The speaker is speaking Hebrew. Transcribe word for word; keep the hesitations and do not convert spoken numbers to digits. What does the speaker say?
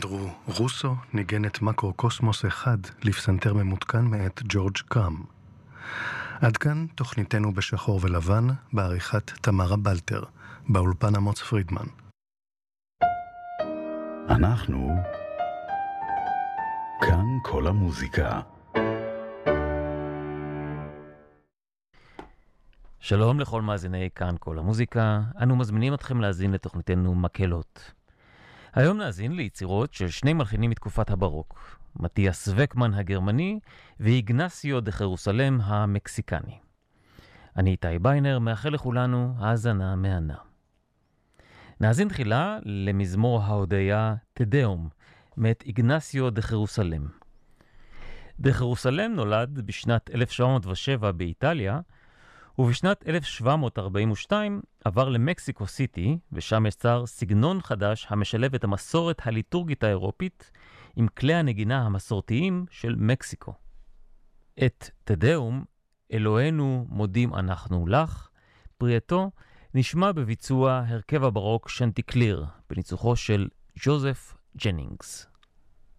אנדרו רוסו ניגן את מקרו-קוסמוס אחד לפסנתר ממותקן מאת ג'ורג' קראם. עד כאן תוכניתנו בשחור ולבן, בעריכת תמרה בלטר, באולפן אמוץ פרידמן. אנחנו כאן כל המוזיקה. שלום לכל מאזיני כאן כל המוזיקה, אנו מזמינים אתכם להאזין לתוכניתנו מקהלות. היום נאזין ליצירות של שני מלחינים מתקופת הברוק, מתיאס וקמן הגרמני ואיגנסיו דה חרוסלם המקסיקני. אני איתי ביינר, מאחל לכולנו האזנה מהנה. נאזין תחילה למזמור ההודיה תדאום, מאת איגנסיו דה חרוסלם. דה חרוסלם נולד בשנת אלף שבע מאות ושבע באיטליה, ובשנת אלף שבע מאות ארבעים ושתיים עבר למקסיקו סיטי, ושם יצר סגנון חדש המשלב את המסורת הליטורגית האירופית עם כלי הנגינה המסורתיים של מקסיקו. את תדאום, אלוהינו מודים אנחנו לך, פרייתו נשמע בביצוע הרכב הברוק שנטיקליר, בניצוחו של ג'וזף ג'נינגס.